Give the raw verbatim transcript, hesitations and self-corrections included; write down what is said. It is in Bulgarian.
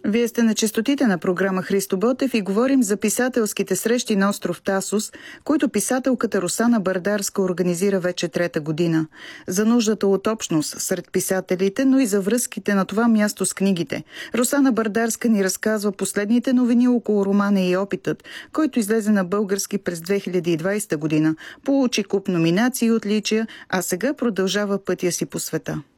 Вие сте на честотите на програма Христо Ботев и говорим за писателските срещи на остров Тасос, които писателката Росана Бърдарска организира вече трета година. За нуждата от общност сред писателите, но и за връзките на това място с книгите. Росана Бърдарска ни разказва последните новини около романа и опитът, който излезе на български през две хиляди и двадесета година. Получи куп номинации и отличия, а сега продължава пътя си по света.